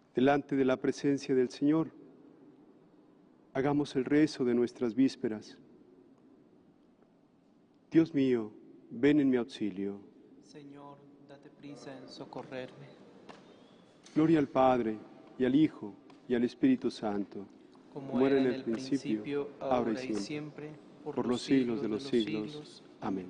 delante de la presencia del Señor, hagamos el rezo de nuestras vísperas. Dios mío, ven en mi auxilio. Señor, date prisa en socorrerme. Gloria al Padre, y al Hijo, y al Espíritu Santo, Como era en el principio, ahora y siempre, por los siglos de los siglos. Amén.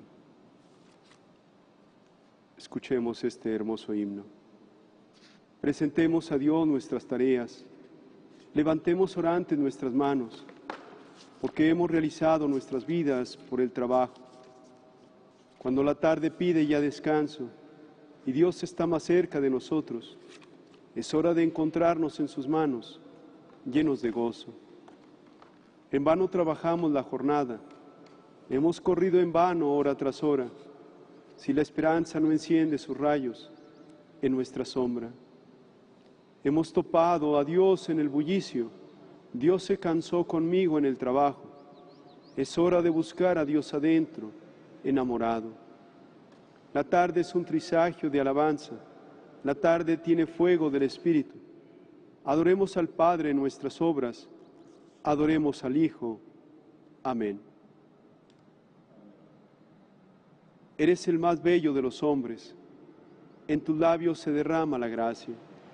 Escuchemos este hermoso himno. Presentemos a Dios nuestras tareas, levantemos orantes nuestras manos, porque hemos realizado nuestras vidas por el trabajo. Cuando la tarde pide ya descanso y Dios está más cerca de nosotros, es hora de encontrarnos en sus manos, llenos de gozo. En vano trabajamos la jornada, hemos corrido en vano hora tras hora, si la esperanza no enciende sus rayos en nuestra sombra. Hemos topado a Dios en el bullicio, Dios se cansó conmigo en el trabajo. Es hora de buscar a Dios adentro, enamorado. La tarde es un trisagio de alabanza, la tarde tiene fuego del Espíritu. Adoremos al Padre en nuestras obras, adoremos al Hijo. Amén. Eres el más bello de los hombres, en tus labios se derrama la gracia.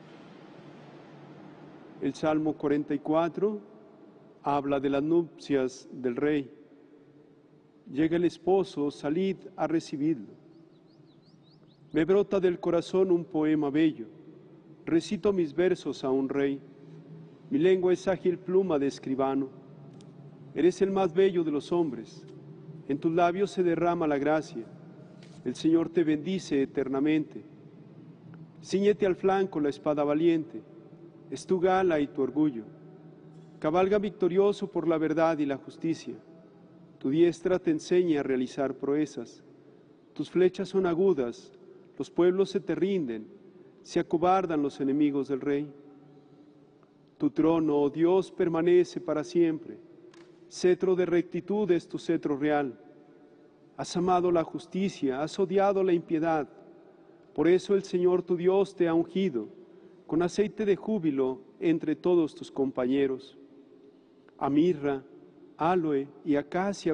El Salmo 44 habla de las nupcias del rey. Llega el esposo, salid a recibirlo. Me brota del corazón un poema bello, recito mis versos a un rey. Mi lengua es ágil pluma de escribano. Eres el más bello de los hombres, en tus labios se derrama la gracia. El Señor te bendice eternamente. Cíñete al flanco la espada valiente, es tu gala y tu orgullo. Cabalga victorioso por la verdad y la justicia. Tu diestra te enseña a realizar proezas. Tus flechas son agudas, los pueblos se te rinden, se acobardan los enemigos del rey. Tu trono, oh Dios, permanece para siempre. Cetro de rectitud es tu cetro real. Has amado la justicia, has odiado la impiedad. Por eso el Señor tu Dios te ha ungido con aceite de júbilo entre todos tus compañeros. A mirra, aloe y acacia